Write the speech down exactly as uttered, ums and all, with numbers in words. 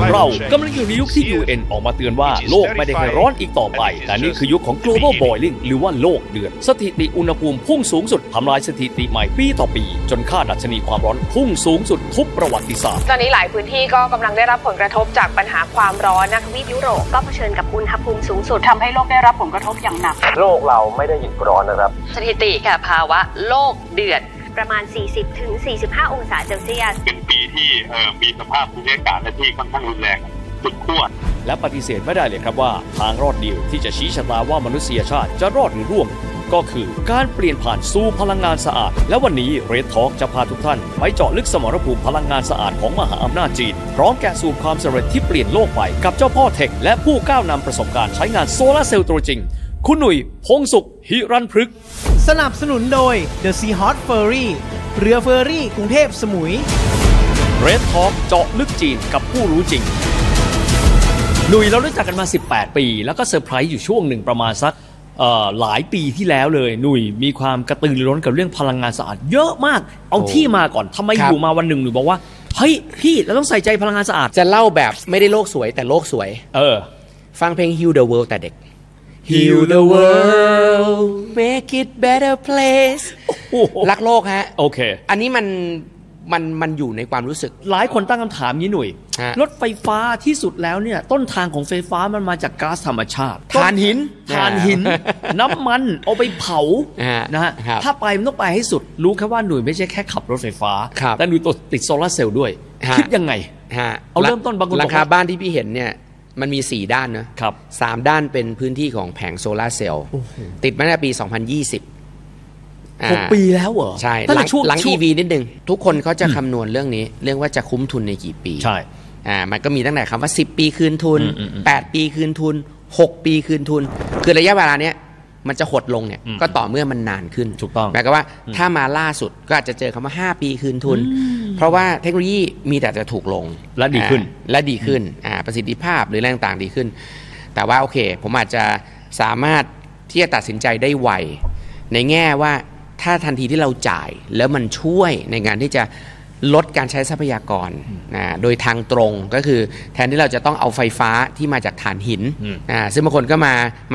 เรากำลังอยู่ในยุคที่ ยู เอ็น ออกมาเตือนว่าโลกไม่ได้แค่ร้อนอีกต่อไปแต่นี่คือยุคของ global boiling หรือว่าโลกเดือดสถิติอุณหภูมิพุ่งสูงสุดทำลายสถิติใหม่ปีต่อปีจนค่าดัชนีความร้อนพุ่งสูงสุดทุกประวัติศาสตร์ตอนนี้หลายพื้นที่ก็กำลังได้รับผลกระทบจากปัญหาความร้อนนะทวีปยุโรปก็เผชิญกับอุณหภูมิสูงสุดทำให้โลกได้รับผลกระทบอย่างหนักโลกเราไม่ได้หยุดร้อนนะครับสถิติค่ะภาวะโลกเดือดประมาณ สี่สิบถึงสี่สิบห้า องศาเซลเซียสเป็นปีที่มีสภาพภูมิอากาศที่ค่อนข้างรุนแรงสุดขั้วและปฏิเสธไม่ได้เลยครับว่าทางรอดเดียวที่จะชี้ชะตาว่ามนุษยชาติจะรอดหรือร่วงก็คือการเปลี่ยนผ่านสู่พลังงานสะอาดและวันนี้ Red Talk จะพาทุกท่านไปเจาะลึกสมรภูมิพลังงานสะอาดของมหาอำนาจจีนพร้อมแกะสูตรความสำเร็จที่เปลี่ยนโลกไปกับเจ้าพ่อเทคและผู้ก้าวนำประสบการณ์ใช้งานโซลาร์เซลล์ตัวจริงคุณหนุ่ยพงสุขหิรันพฤกษ์สนับสนุนโดย The Seahawk Ferry เรือเฟอร์รี่กรุงเทพสมุย Red Talk เจาะลึกจีนกับผู้รู้จริงหนุ่ยเรารู้จักกันมาสิบแปดปีแล้วก็เซอร์ไพรส์อยู่ช่วงหนึ่งประมาณสักหลายปีที่แล้วเลยหนุ่ยมีความกระตือรือร้นกับเรื่องพลังงานสะอาดเยอะมากเอาที่มาก่อนทำไมอยู่มาวันหนึ่งหนุ่ยบอกว่าเฮ้ยพี่เราต้องใส่ใจพลังงานสะอาดจะเล่าแบบไม่ได้โลกสวยแต่โลกสวยเออฟังเพลง Heal the World แต่เด็กHeal the world make it better place รักโลกฮะโอเคอันนี้มันมันมันอยู่ในความรู้สึกหลายคนตั้งคำถามนี้หนุ่ยรถไฟฟ้าที่สุดแล้วเนี่ยต้นทางของไฟฟ้ามันมาจากก๊าซธรรมชาติถ่านหินถ่านหินน้ำมันเอาไปเผานะฮะถ้าไปมันต้องไปให้สุดรู้แค่ว่าหนุ่ยไม่ใช่แค่ขับรถไฟฟ้าแต่หนุ่ยติดโซลาร์เซลล์ด้วยคิดยังไงเอาเริ่มต้นบางคนราคาบ้านที่พี่เห็นเนี่ยมันมีสี่ด้านนะครับสามด้านเป็นพื้นที่ของแผงโซลาร์เซลล์ติดมาในปีสองพันยี่สิบหกปีแล้วเหรอใช่หลังหลัง อี วี นิดนึงทุกคนเขาจะคำนวณเรื่องนี้เรื่องว่าจะคุ้มทุนในกี่ปีใช่อ่ามันก็มีตั้งแต่คำว่าสิบปีคืนทุนแปดปีคืนทุนหกปีคืนทุนคือระยะเวลาเนี้ยมันจะหดลงเนี่ยก็ต่อเมื่อมันนานขึ้นถูกต้องหมายความว่าถ้ามาล่าสุดก็อาจจะเจอคำว่าห้าปีคืนทุนเพราะว่าเทคโนโลยีมีแต่จะถูกลงและดีขึ้นและดีขึ้นอ่าประสิทธิภาพหรือแรงต่างดีขึ้นแต่ว่าโอเคผมอาจจะสามารถที่จะตัดสินใจได้ไวในแง่ว่าถ้าทันทีที่เราจ่ายแล้วมันช่วยในงานที่จะลดการใช้ทรัพยากรนะโดยทางตรงก็คือแทนที่เราจะต้องเอาไฟฟ้าที่มาจากถ่านหินนะซึ่งบางคนก็มามา